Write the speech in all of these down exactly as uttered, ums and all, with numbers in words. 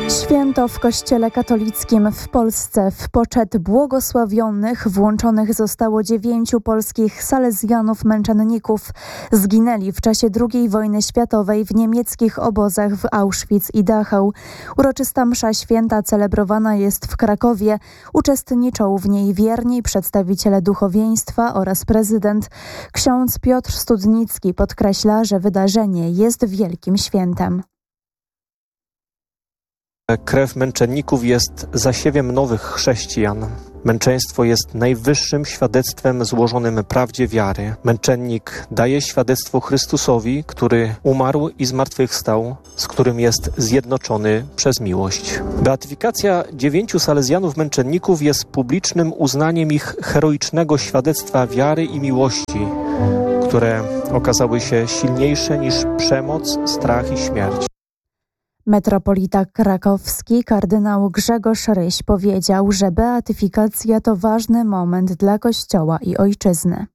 Święto w Kościele katolickim w Polsce. W poczet błogosławionych włączonych zostało dziewięciu polskich salezjanów męczenników. Zginęli w czasie drugiej wojny światowej w niemieckich obozach w Auschwitz i Dachau. Uroczysta msza święta celebrowana jest w Krakowie. Uczestniczą w niej wierni przedstawiciele duchowieństwa oraz prezydent. Ksiądz Piotr Studnicki podkreśla, że wydarzenie jest wielkim świętem. Krew męczenników jest zasiewiem nowych chrześcijan. Męczeństwo jest najwyższym świadectwem złożonym prawdzie wiary. Męczennik daje świadectwo Chrystusowi, który umarł i zmartwychwstał, z którym jest zjednoczony przez miłość. Beatyfikacja dziewięciu salezjanów męczenników jest publicznym uznaniem ich heroicznego świadectwa wiary i miłości, które okazały się silniejsze niż przemoc, strach i śmierć. Metropolita krakowski kardynał Grzegorz Ryś powiedział, że beatyfikacja to ważny moment dla Kościoła i Ojczyzny.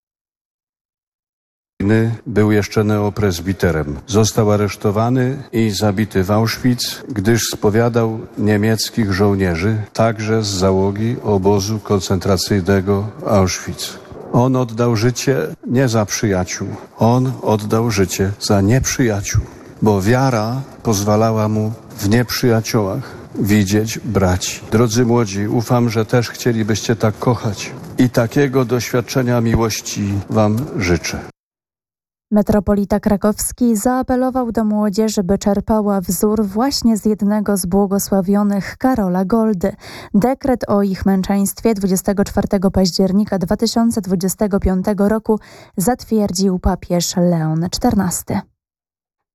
Był jeszcze neopresbiterem. Został aresztowany i zabity w Auschwitz, gdyż spowiadał niemieckich żołnierzy, także z załogi obozu koncentracyjnego Auschwitz. On oddał życie nie za przyjaciół, on oddał życie za nieprzyjaciół, bo wiara pozwalała mu w nieprzyjaciołach widzieć braci. Drodzy młodzi, ufam, że też chcielibyście tak kochać i takiego doświadczenia miłości wam życzę. Metropolita krakowski zaapelował do młodzieży, by czerpała wzór właśnie z jednego z błogosławionych, Karola Goldy. Dekret o ich męczeństwie dwudziestego czwartego października dwa tysiące dwudziestego piątego roku zatwierdził papież Leon czternasty.